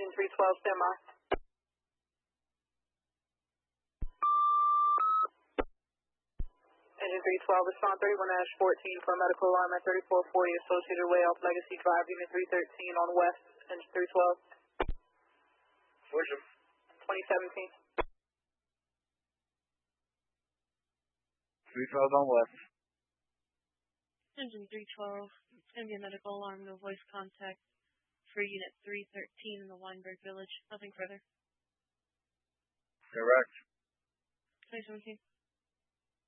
Engine 312, stand by. Engine 312, respond 31-14 for a medical alarm at 3440 Associated Way off Legacy Drive, Unit 313 on West, Engine 312. Push him. 2017. 312 on West. Engine 312, it's going to be a medical alarm, no voice contact for Unit 313 in the Weinberg Village. Nothing further. Correct. 2017.